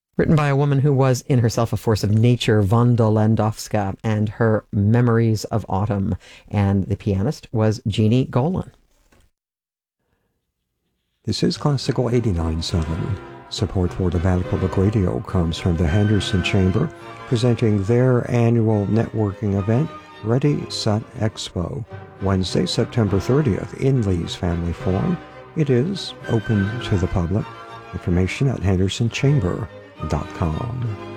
Written by a woman who was in herself a force of nature, Wanda Landowska, and her Memories of Autumn. And the pianist was Jeannie Golan. This is Classical 89.7. Support for Nevada Public Radio comes from the Henderson Chamber, presenting their annual networking event, Ready, Set, Expo, Wednesday, September 30th in Lee's Family Forum. It is open to the public. Information at hendersonchamber.com.